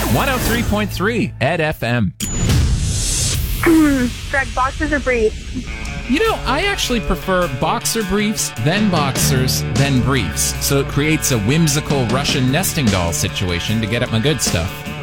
103.3 Ed FM. Greg, boxers or briefs? You know, I actually prefer boxer briefs, then boxers, then briefs. So it creates a whimsical Russian nesting doll situation to get at my good stuff.